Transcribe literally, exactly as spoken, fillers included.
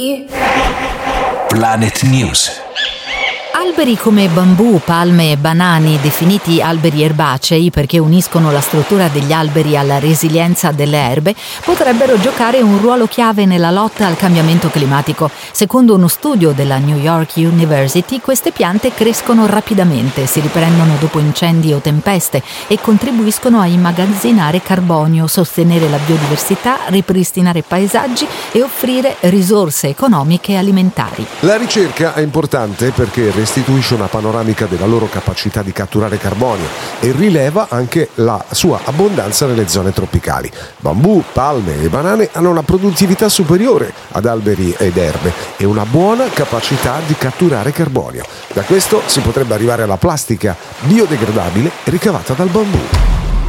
Planet News. Alberi come bambù, palme e banani, definiti alberi erbacei perché uniscono la struttura degli alberi alla resilienza delle erbe, potrebbero giocare un ruolo chiave nella lotta al cambiamento climatico. Secondo uno studio della New York University, queste piante crescono rapidamente, si riprendono dopo incendi o tempeste e contribuiscono a immagazzinare carbonio, sostenere la biodiversità, ripristinare paesaggi e offrire risorse economiche e alimentari. La ricerca è importante perché restituisce una panoramica della loro capacità di catturare carbonio e rileva anche la sua abbondanza nelle zone tropicali. Bambù, palme e banane hanno una produttività superiore ad alberi ed erbe e una buona capacità di catturare carbonio. Da questo si potrebbe arrivare alla plastica biodegradabile ricavata dal bambù.